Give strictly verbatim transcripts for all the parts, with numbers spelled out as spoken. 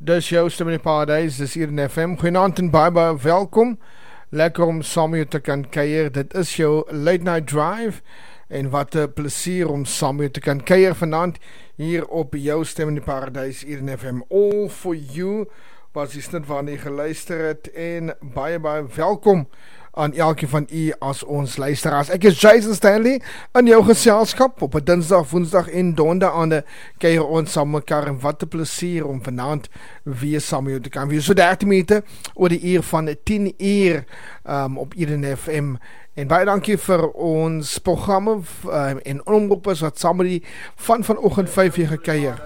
Dis jou stem in die paradijs, dis hier in F M. Goeienaand en baie baie welkom. Lekker om saam met jou te kan kuier. Dit is jou Late Night Drive. En wat 'n plesier om saam met jou te kan kuier vanaand hier op jou stem in die paradijs hier in F M. All for you was die stint waarin jy geluister het. En baie baie welkom aan elke van u as ons luisteraars. Ek is Jason Stanley in jou geselskap op 'n Dinsdag, Woensdag en Donderdaande kuier ons saam mekaar en wat 'n plesier om vanaand weer saam met jou te kan wees. So dertig minute oor die uur van tien uur um, op Eden F M. En baie dankie vir ons programme um, en omroepers wat saam met die van vanoggend vyf uur gekuier.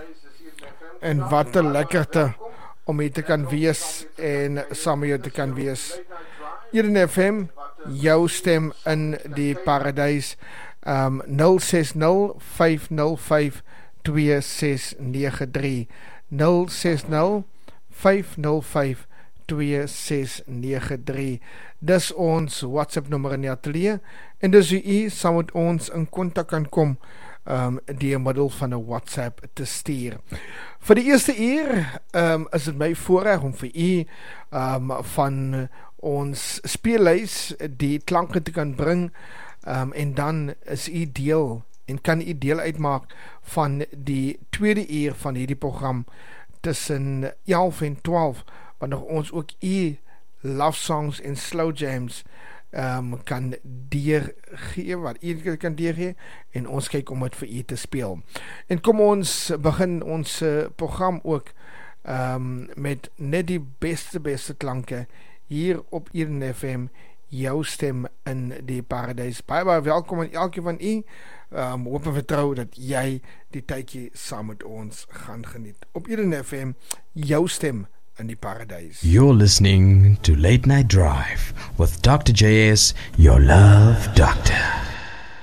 En wat 'n lekkerte om hier te kan wees en saam met jou te kan wees. Hier in F M, jou stem in die paradijs, um, nul ses nul vyf nul vyf twee ses nege drie, nul ses nul vyf nul vyf twee ses nege drie. Dis ons WhatsApp nommer in die atelier, en dis u u saam met ons in kontak kan kom, um, die middel van 'n WhatsApp te stuur. Vir die eerste uur um, is het my voorreg om vir u um, van ons speellys die klanke te kan bring, um, en dan is u deel en kan u deel uitmaak van die tweede uur van hierdie program tussen elf en twaalf, wanneer ons ook u love songs en slow jams um, kan deurgee, wat u kan deurgee, en ons kyk om het vir u te speel. En kom ons begin ons uh, program ook um, met net die beste beste klanke hier op Eden F M, jou stem in die paradijs. Baie baie welkom aan elke van u. Um, hoop en vertrou dat jy die tydjie saam met ons gaan geniet. Op Eden F M, jou stem in die paradijs. You're listening to Late Night Drive with Doctor J S, your love doctor.